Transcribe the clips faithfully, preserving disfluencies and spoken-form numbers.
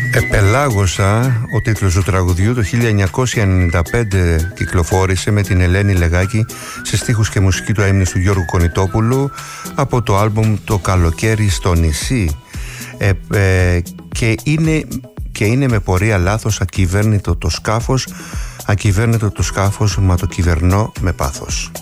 Επελάγωσα, ο τίτλος του τραγουδιού, το χίλια εννιακόσια ενενήντα πέντε κυκλοφόρησε με την Ελένη Λεγάκη σε στίχους και μουσική του αείμνης του Γιώργου Κονιτόπουλου από το άλμπουμ «Το καλοκαίρι στο νησί». ε, ε, και, είναι, και είναι με πορεία λάθος, ακυβέρνητο το σκάφος, ακυβέρνητο το σκάφος, μα το κυβερνώ με πάθος.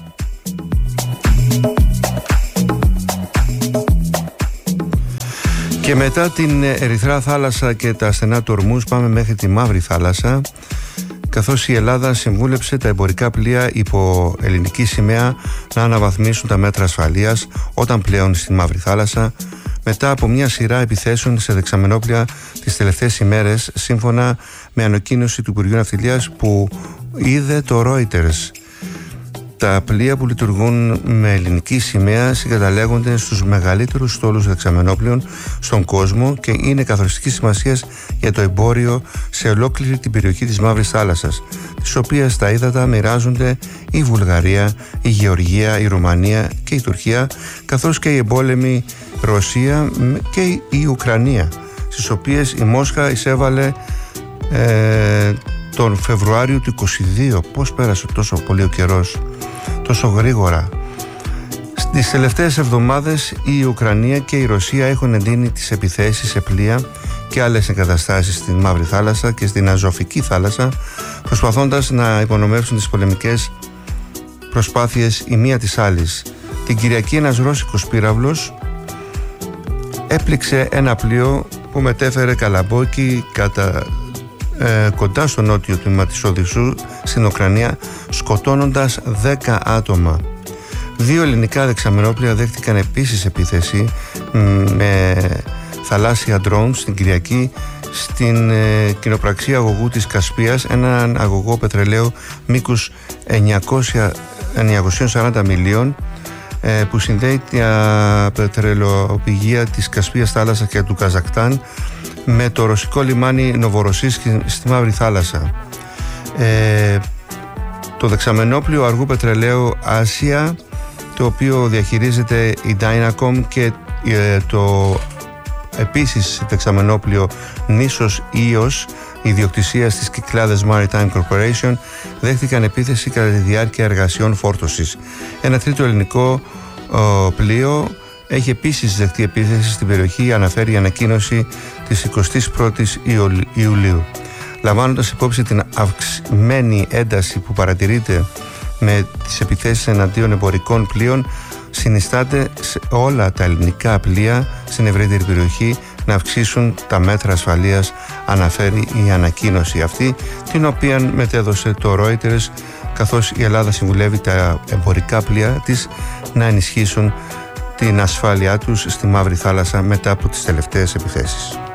Και μετά την Ερυθρά θάλασσα και τα στενά του Ορμούς πάμε μέχρι τη Μαύρη θάλασσα, καθώς η Ελλάδα συμβούλεψε τα εμπορικά πλοία υπό ελληνική σημαία να αναβαθμίσουν τα μέτρα ασφαλείας όταν πλέον στη Μαύρη θάλασσα, μετά από μια σειρά επιθέσεων σε δεξαμενόπλια τις τελευταίες ημέρες, σύμφωνα με ανακοίνωση του Υπουργείου Ναυτιλίας που είδε το Reuters. Τα πλοία που λειτουργούν με ελληνική σημαία συγκαταλέγονται στους μεγαλύτερους στόλους δεξαμενόπλων στον κόσμο και είναι καθοριστικής σημασίας για το εμπόριο σε ολόκληρη την περιοχή της Μαύρης Θάλασσας, τις οποίες τα ύδατα μοιράζονται η Βουλγαρία, η Γεωργία, η Ρουμανία και η Τουρκία, καθώς και η εμπόλεμη Ρωσία και η Ουκρανία, στις οποίες η Μόσχα εισέβαλε ε, τον Φεβρουάριο του είκοσι δύο. Πώς πέρασε τόσο πολύ ο καιρός, τόσο γρήγορα. Στις τελευταίες εβδομάδες η Ουκρανία και η Ρωσία έχουν εντείνει τις επιθέσεις σε πλοία και άλλες εγκαταστάσεις στην Μαύρη Θάλασσα και στην Αζωφική Θάλασσα, προσπαθώντας να υπονομεύσουν τις πολεμικές προσπάθειες η μία της άλλης. Την Κυριακή ένας ρώσικος πύραυλος έπληξε ένα πλοίο που μετέφερε καλαμπόκι κατά Ε, κοντά στο νότιο τμήμα της Οδυσσού στην Ουκρανία, σκοτώνοντας δέκα άτομα. Δύο ελληνικά δεξαμενόπλια δέχτηκαν επίσης επίθεση με θαλάσσια ντρόουν στην Κυριακή στην ε, κοινοπραξία αγωγού της Κασπίας, έναν αγωγό πετρελαίου μήκους εννιακόσια σαράντα μιλίων ε, που συνδέει τα πετρελαιοπηγεία της Κασπίας θάλασσα και του Καζακστάν με το ρωσικό λιμάνι Νοβοροσίσκι στη Μαύρη Θάλασσα. Ε, το δεξαμενόπλιο αργού πετρελαίου Άσια, το οποίο διαχειρίζεται η Dynacom, και ε, το επίσης δεξαμενόπλιο νήσος Ίος, ιδιοκτησίας της Κυκλάδες Maritime Corporation, δέχτηκαν επίθεση κατά τη διάρκεια εργασιών φόρτωσης. Ένα τρίτο ελληνικό ο, πλοίο έχει επίσης δεχτεί επίθεση στην περιοχή, αναφέρει η ανακοίνωση της εικοστής πρώτης Ιουλίου. Λαμβάνοντας υπόψη την αυξημένη ένταση που παρατηρείται με τις επιθέσεις εναντίον εμπορικών πλοίων, συνιστάται σε όλα τα ελληνικά πλοία στην ευρύτερη περιοχή να αυξήσουν τα μέτρα ασφαλείας, αναφέρει η ανακοίνωση αυτή, την οποία μετέδωσε το Reuters, καθώς η Ελλάδα συμβουλεύει τα εμπορικά πλοία της να ενισχύσουν την ασφάλειά τους στη Μαύρη Θάλασσα μετά από τις τελευταίες επιθέσεις.